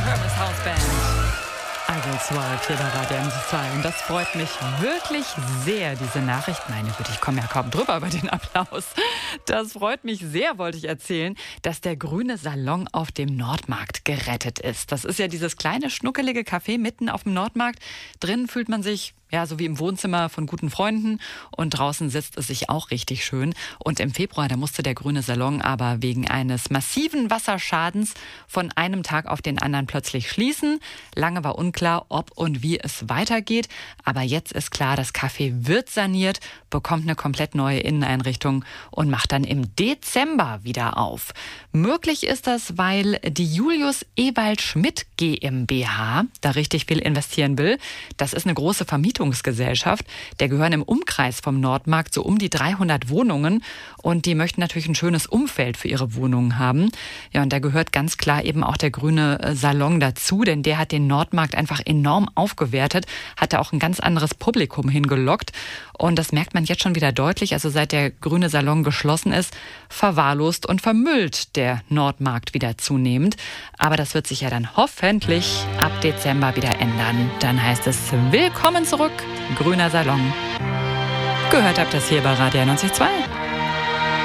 Hermes House Band. I Will Survive hier bei Radio M2. Und das freut mich wirklich sehr, diese Nachricht. Meine Güte, ich komme ja kaum drüber über den Applaus. Das freut mich sehr, wollte ich erzählen, dass der grüne Salon auf dem Nordmarkt gerettet ist. Das ist ja dieses kleine, schnuckelige Café mitten auf dem Nordmarkt. Drinnen fühlt man sich ja, so wie im Wohnzimmer von guten Freunden. Und draußen sitzt es sich auch richtig schön. Und im Februar, da musste der grüne Salon aber wegen eines massiven Wasserschadens von einem Tag auf den anderen plötzlich schließen. Lange war unklar, ob und wie es weitergeht. Aber jetzt ist klar, das Café wird saniert, bekommt eine komplett neue Inneneinrichtung und macht dann im Dezember wieder auf. Möglich ist das, weil die Julius Ewald Schmidt GmbH da richtig viel investieren will. Das ist eine große Vermietungsgesellschaft. Der gehören im Umkreis vom Nordmarkt so um die 300 Wohnungen und die möchten natürlich ein schönes Umfeld für ihre Wohnungen haben. Ja, und da gehört ganz klar eben auch der grüne Salon dazu, denn der hat den Nordmarkt einfach enorm aufgewertet, hat da auch ein ganz anderes Publikum hingelockt und das merkt man jetzt schon wieder deutlich. Also seit der grüne Salon geschlossen ist, verwahrlost und vermüllt der Nordmarkt wieder zunehmend. Aber das wird sich ja dann hoffentlich ab Dezember wieder ändern. Dann heißt es willkommen zurück, grüner Salon. Gehört habt ihr das hier bei Radio 92.2.